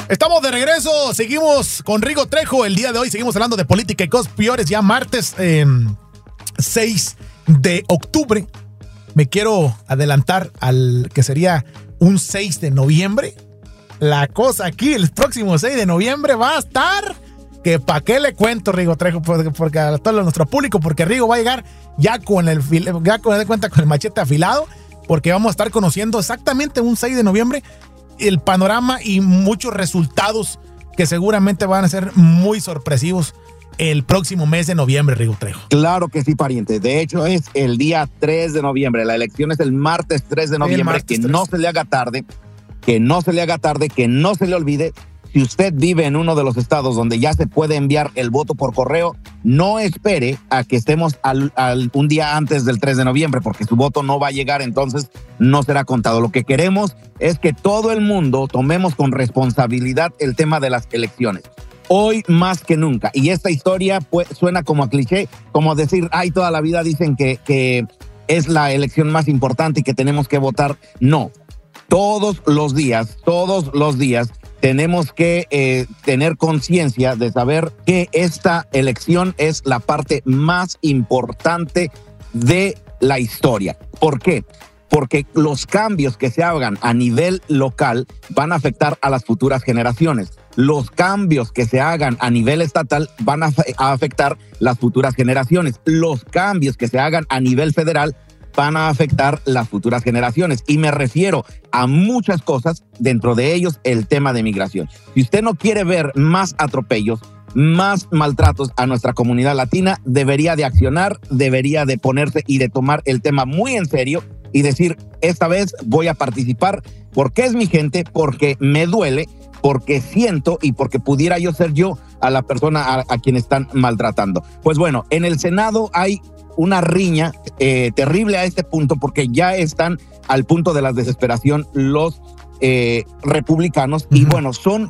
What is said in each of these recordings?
Estamos de regreso, seguimos con Rigo Trejo. El día de hoy seguimos hablando de política y cosas peores. Ya martes 6 de octubre. Me quiero adelantar al que sería un 6 de noviembre. La cosa aquí, el próximo 6 de noviembre va a estar que pa' qué le cuento, Rigo Trejo, porque a todo nuestro público, porque Rigo va a llegar ya con el machete afilado, porque vamos a estar conociendo exactamente un 6 de noviembre el panorama y muchos resultados que seguramente van a ser muy sorpresivos el próximo mes de noviembre, Rigo Trejo. Claro que sí, pariente. De hecho, es el día 3 de noviembre. La elección es el martes 3 de noviembre. Que no se le haga tarde, que no se le haga tarde, que no se le olvide. Si usted vive en uno de los estados donde ya se puede enviar el voto por correo, no espere a que estemos un día antes del 3 de noviembre, porque su voto no va a llegar, entonces no será contado. Lo que queremos es que todo el mundo tomemos con responsabilidad el tema de las elecciones. Hoy más que nunca. Y esta historia pues, suena como a cliché, como decir, ay, toda la vida dicen que es la elección más importante y que tenemos que votar. No, todos los días, tenemos que tener conciencia de saber que esta elección es la parte más importante de la historia. ¿Por qué? Porque los cambios que se hagan a nivel local van a afectar a las futuras generaciones. Los cambios que se hagan a nivel estatal van a afectar las futuras generaciones. Los cambios que se hagan a nivel federal van a afectar las futuras generaciones. Y me refiero a muchas cosas, dentro de ellos el tema de migración. Si usted no quiere ver más atropellos, más maltratos a nuestra comunidad latina, debería de accionar, debería de ponerse y de tomar el tema muy en serio y decir, esta vez voy a participar porque es mi gente, porque me duele, porque siento y porque pudiera yo ser yo a la persona a quien están maltratando. Pues bueno, en el Senado hay una riña terrible a este punto, porque ya están al punto de la desesperación los republicanos. Y bueno, son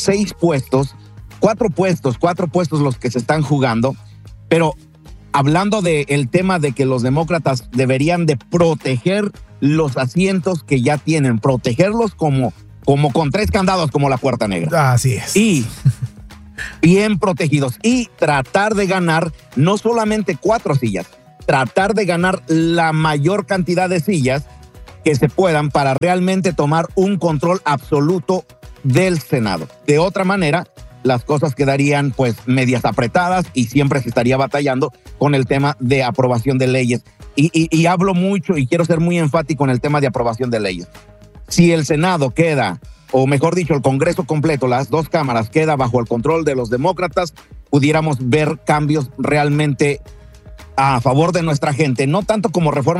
4 puestos los que se están jugando, pero hablando del tema de que los demócratas deberían de proteger los asientos que ya tienen, protegerlos como con 3 candados, como la Puerta Negra. Así es. Y bien protegidos, y tratar de ganar no solamente 4 sillas, tratar de ganar la mayor cantidad de sillas que se puedan para realmente tomar un control absoluto del Senado. De otra manera, las cosas quedarían pues medias apretadas y siempre se estaría batallando con el tema de aprobación de leyes. Y hablo mucho y quiero ser muy enfático en el tema de aprobación de leyes. Si el Senado queda, o mejor dicho, el Congreso completo, las 2 cámaras, queda bajo el control de los demócratas, pudiéramos ver cambios realmente a favor de nuestra gente, no tanto como reforma